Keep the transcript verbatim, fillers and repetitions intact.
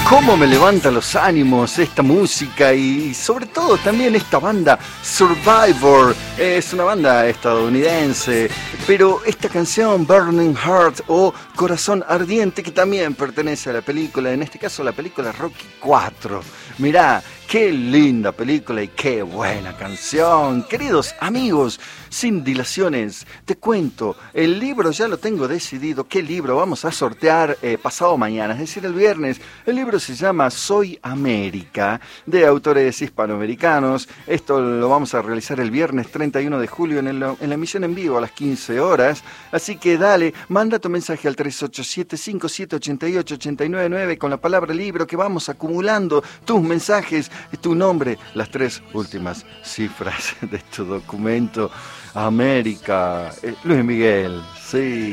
cómo me levanta los ánimos esta música y sobre todo también esta banda Survivor. Es una banda estadounidense, pero esta canción Burning Heart o Corazón Ardiente, que también pertenece a la película, en este caso la película Rocky cuatro. Mirá, qué linda película y qué buena canción. Queridos amigos, sin dilaciones, te cuento, el libro ya lo tengo decidido. ¿Qué libro vamos a sortear eh, pasado mañana? Es decir, el viernes. El libro se llama Soy América, de autores hispanoamericanos. Esto lo vamos a realizar el viernes treinta y uno de julio en, el, en la emisión en vivo a las quince horas. Así que dale, manda tu mensaje al tres ocho siete, cinco siete ocho ocho, ocho nueve nueve con la palabra libro, que vamos acumulando tus mensajes, tu nombre, las tres últimas cifras de tu documento. América, eh, Luis Miguel, sí.